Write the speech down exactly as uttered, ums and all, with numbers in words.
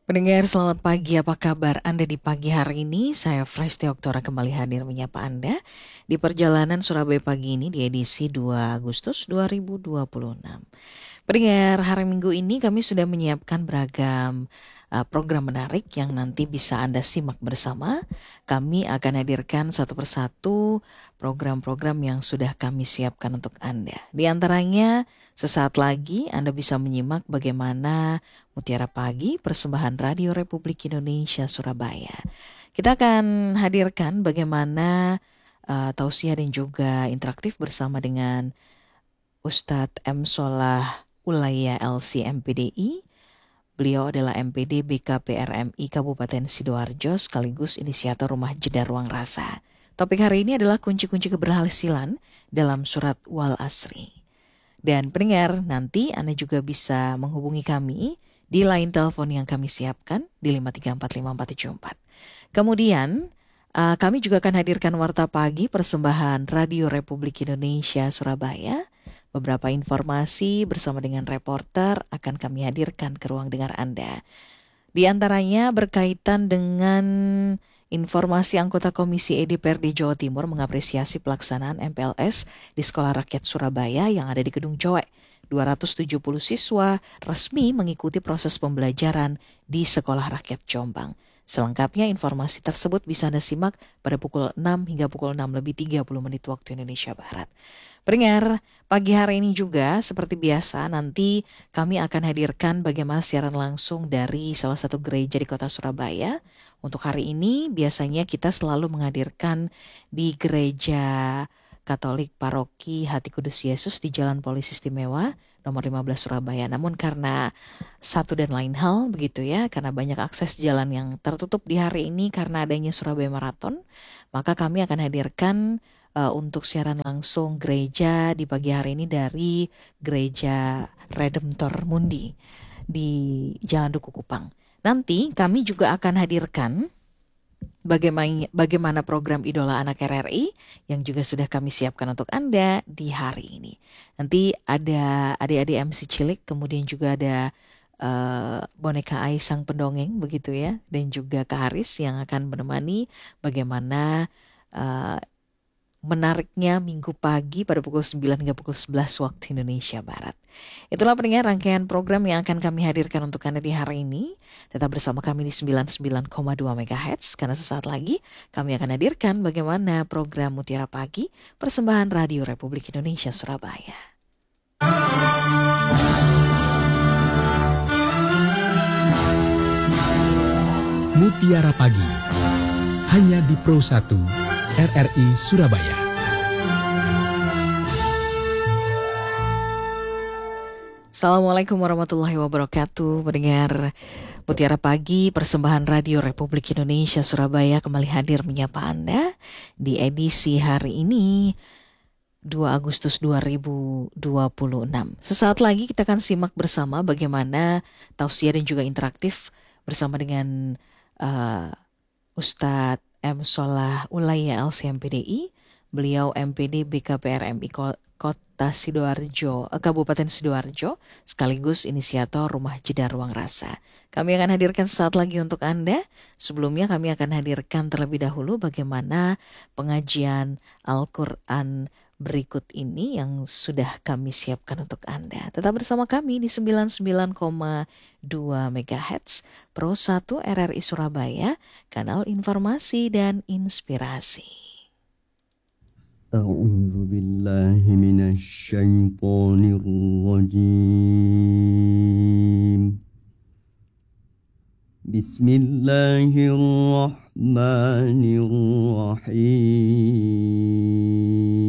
Pendengar selamat pagi, apa kabar Anda di pagi hari ini? Saya Fresti Oktora kembali hadir menyapa Anda di perjalanan Surabaya pagi ini di edisi dua Agustus dua ribu dua puluh enam. Pendengar, hari Minggu ini kami sudah menyiapkan beragam uh, program menarik yang nanti bisa Anda simak bersama. Kami akan hadirkan satu persatu program-program yang sudah kami siapkan untuk Anda. Di antaranya, sesaat lagi Anda bisa menyimak bagaimana Mutiara Pagi persembahan Radio Republik Indonesia Surabaya. Kita akan hadirkan bagaimana uh, tausiah dan juga interaktif bersama dengan Ustadz M. Solah Ulaya L C M P D I. Beliau adalah M P D B K P R M I Kabupaten Sidoarjo sekaligus inisiator Rumah Jeda Ruang Rasa. Topik hari ini adalah kunci-kunci keberhasilan dalam surat Wal Asri. Dan pendengar, nanti Anda juga bisa menghubungi kami di line telepon yang kami siapkan di lima tiga empat lima empat tujuh empat. Kemudian, uh, kami juga akan hadirkan Warta Pagi persembahan Radio Republik Indonesia Surabaya. Beberapa informasi bersama dengan reporter akan kami hadirkan ke ruang dengar Anda. Di antaranya berkaitan dengan informasi anggota Komisi E D P R D Jawa Timur mengapresiasi pelaksanaan M P L S di Sekolah Rakyat Surabaya yang ada di Gedung Coek. dua ratus tujuh puluh siswa resmi mengikuti proses pembelajaran di Sekolah Rakyat Jombang. Selengkapnya informasi tersebut bisa Anda simak pada pukul enam hingga pukul enam lebih tiga puluh menit waktu Indonesia Barat. Pendengar, pagi hari ini juga seperti biasa nanti kami akan hadirkan bagaimana siaran langsung dari salah satu gereja di kota Surabaya. Untuk hari ini biasanya kita selalu menghadirkan di gereja Katolik Paroki Hati Kudus Yesus di Jalan Polisi Istimewa nomor lima belas Surabaya. Namun karena satu dan lain hal begitu ya, karena banyak akses jalan yang tertutup di hari ini karena adanya Surabaya Marathon, maka kami akan hadirkan Uh, untuk siaran langsung gereja di pagi hari ini dari Gereja Redemptor Mundi di Jalan Duku Kupang. Nanti kami juga akan hadirkan bagaimana, bagaimana program Idola Anak R R I yang juga sudah kami siapkan untuk Anda di hari ini. Nanti ada adik-adik M C Cilik, kemudian juga ada uh, boneka Ai Sang Pendongeng begitu ya, dan juga Kak Haris yang akan menemani bagaimana uh, menariknya minggu pagi pada pukul sembilan hingga pukul sebelas waktu Indonesia Barat. Itulah pendengar rangkaian program yang akan kami hadirkan untuk Anda di hari ini. Tetap bersama kami di sembilan puluh sembilan koma dua megahertz karena sesaat lagi kami akan hadirkan bagaimana program Mutiara Pagi persembahan Radio Republik Indonesia Surabaya. Mutiara Pagi hanya di Pro satu R R I Surabaya. Assalamualaikum warahmatullahi wabarakatuh. Pendengar Mutiara Pagi persembahan Radio Republik Indonesia Surabaya kembali hadir menyapa Anda di edisi hari ini dua Agustus dua ribu dua puluh enam. Sesaat lagi kita akan simak bersama bagaimana tausiah dan juga interaktif bersama dengan uh, Ustadz M. Solah Ulaya L C M P D I. Beliau M P D B K P R M I Kota Sidoarjo, Kabupaten Sidoarjo, sekaligus inisiator Rumah Jeda Ruang Rasa. Kami akan hadirkan sesaat lagi untuk Anda. Sebelumnya kami akan hadirkan terlebih dahulu bagaimana pengajian Al-Quran berikut ini yang sudah kami siapkan untuk Anda. Tetap bersama kami di sembilan puluh sembilan koma dua megahertz Pro satu R R I Surabaya, kanal informasi dan inspirasi. A'udzu billahi minasy syaithanir rajim. Bismillahirrahmanirrahim.